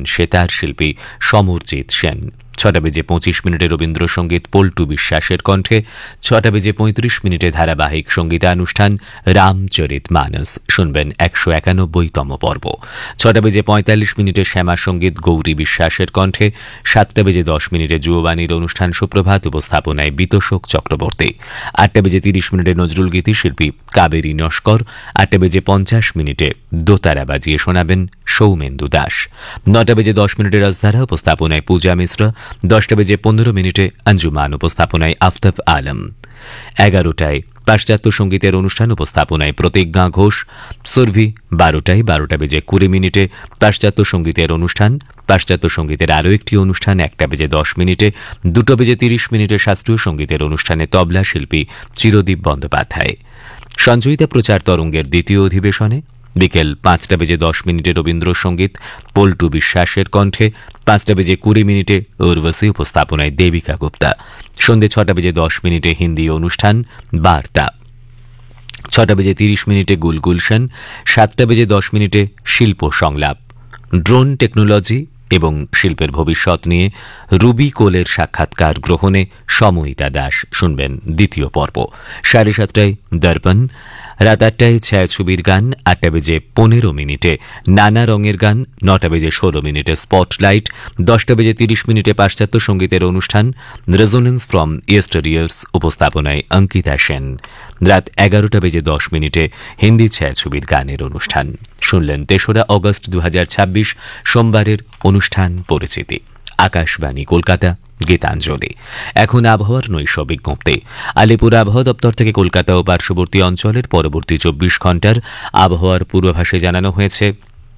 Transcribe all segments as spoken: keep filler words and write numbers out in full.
সেতার শিল্পী সমরজিৎ সেন। ছটা বেজে পঁচিশ মিনিটে রবীন্দ্রসঙ্গীত পল্টু বিশ্বাসের কণ্ঠে। ছটা বেজে পঁয়ত্রিশ মিনিটে ধারাবাহিক সঙ্গীতানুষ্ঠান রামচরিত মানস, শুনবেন একশো একানব্বইতম পর্ব। ছটা বেজে পঁয়তাল্লিশ মিনিটে শ্যামা সঙ্গীত গৌরী বিশ্বাসের কণ্ঠে। সাতটা বেজে দশ মিনিটে যুববাণীর অনুষ্ঠান সুপ্রভাত, উপস্থাপনায় বিতোষক চক্রবর্তী। আটটা বেজে তিরিশ মিনিটে নজরুল গীতি, শিল্পী কাবেরী নস্কর। আটটা বেজে পঞ্চাশ মিনিটে দোতারা বাজিয়ে শোনাবেন সৌমেন্দু দাস। নটা বেজে দশ মিনিটে রাজধারা, উপস্থাপনায় পূজা মিশ্র। দশটা বেজে পনেরো মিনিটে অঞ্জুমান, উপস্থাপনায় আফতাব আলম। এগারোটায় পাশ্চাত্য সঙ্গীতের অনুষ্ঠান, উপস্থাপনায় প্রতিজ্ঞা ঘোষ সুরভি। বারোটায় বারোটা বেজে কুড়ি মিনিটে পাশ্চাত্য সঙ্গীতের অনুষ্ঠান, পাশ্চাত্য সঙ্গীতের আরও একটি অনুষ্ঠান একটা বেজে দশ মিনিটে। দুটো বেজে তিরিশ মিনিটে শাস্ত্রীয় সঙ্গীতের অনুষ্ঠানে তবলা শিল্পী চিরদীপ বন্দ্যোপাধ্যায়। সঞ্চয়িতা প্রচার তরঙ্গের দ্বিতীয় অধিবেশনে বিকেল পাঁচটা বেজে দশ মিনিটে রবীন্দ্রসঙ্গীত পল্টু বিশ্বাসের কণ্ঠে। পাঁচটা বেজে কুড়ি মিনিটে উর্বশী, উপস্থাপনায় দেবিকা গুপ্তা। সন্ধ্যে ছটা বেজে দশ মিনিটে হিন্দি অনুষ্ঠান বার্তা। ছটা বেজে তিরিশ মিনিটে গুলগুলশন। সাতটা বেজে দশ মিনিটে শিল্প সংলাপ। ড্রোন টেকনোলজি এবং শিল্পের ভবিষ্যৎ নিয়ে রুবি কোলের সাক্ষাৎকার গ্রহণে সময়িতা দাস, শুনবেন দ্বিতীয় পর্ব। সাড়ে সাতটায় দর্পণ। রাত আটটায় ছায়াছবির গান। আটটা বেজে পনেরো মিনিটে নানা রঙের গান। নটা বেজে ষোলো মিনিটে স্পটলাইট। দশটা বেজে তিরিশ মিনিটে পাশ্চাত্য সঙ্গীতের অনুষ্ঠান রেজোনেন্স ফ্রম ইয়েস্টারইয়ার্স, উপস্থাপনায় অঙ্কিতা সেন। রাত এগারোটা বেজে দশ মিনিটে হিন্দি ছায়াছবির গানের অনুষ্ঠান। শুনলেন তেসরা অগস্ট দু হাজার ছাব্বিশ সোমবারের অনুষ্ঠান পরিচিতি। আকাশবাণী কলকাতা, গীতাঞ্জলি। এখন আবহাওয়ার নৈশ বিজ্ঞপ্তি। আলিপুর আবহাওয়া দপ্তর থেকে কলকাতা ও পার্শ্ববর্তী অঞ্চলের পরবর্তী চব্বিশ ঘন্টার আবহাওয়ার পূর্বাভাসে জানানো হয়েছে,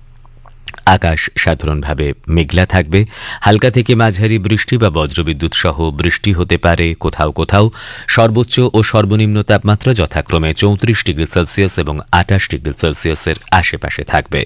আকাশ সাধারণভাবে মেঘলা থাকবে। হালকা থেকে মাঝারি বৃষ্টি বা বজ্রবিদ্যুৎ সহ বৃষ্টি হতে পারে কোথাও কোথাও। সর্বোচ্চ ও সর্বনিম্ন তাপমাত্রা যথাক্রমে চৌত্রিশ ডিগ্রি সেলসিয়াস এবং আঠাশ ডিগ্রি সেলসিয়াসের আশেপাশে থাকবে।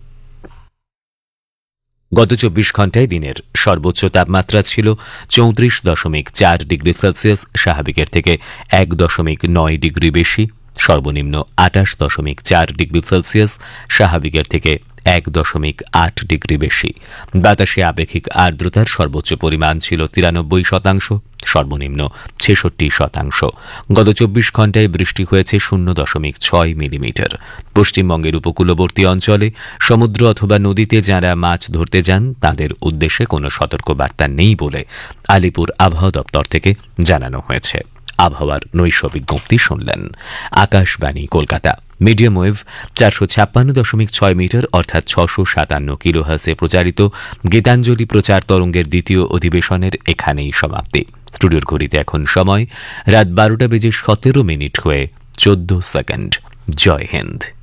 গত চব্বিশ ঘন্টায় দিনের সর্বোচ্চ তাপমাত্রা ছিল চৌত্রিশ দশমিক চার ডিগ্রি সেলসিয়াস, স্বাভাবিকের থেকে এক দশমিক নয় ডিগ্রি বেশি। সর্বনিম্ন আটাশ দশমিক চার ডিগ্রি সেলসিয়াস, স্বাভাবিকের থেকে এক দশমিক আট ডিগ্রি বেশি। বাতাসে আপেক্ষিক আর্দ্রতার সর্বোচ্চ পরিমাণ ছিল তিরানব্বই শতাংশ, সর্বনিম্ন ছেষট্টি শতাংশ। গত চব্বিশ ঘন্টায় বৃষ্টি হয়েছে শূন্য দশমিক ছয় মিলিমিটার। পশ্চিমবঙ্গের উপকূলবর্তী অঞ্চলে সমুদ্র অথবা নদীতে যাঁরা মাছ ধরতে যান তাদের উদ্দেশ্যে কোনো সতর্কবার্তা নেই বলে আলিপুর আবহাওয়া দপ্তর থেকে জানানো হয়েছে। আবহাওয়ার নৈশ বিজ্ঞপ্তি শুনলেন। আকাশবাণী কলকাতা, মিডিয়াম ওয়েভ চারশো ছাপ্পান্ন দশমিক ছয় মিটার অর্থাৎ ছশো সাতান্ন কিলোহার্টজে প্রচারিত গীতাঞ্জলি প্রচার তরঙ্গের দ্বিতীয় অধিবেশনের এখানেই সমাপ্তি। স্টুডিওর ঘড়িতে এখন সময় রাত বারোটা বেজে সতেরো মিনিট হয়ে চোদ্দ সেকেন্ড। জয় হিন্দ।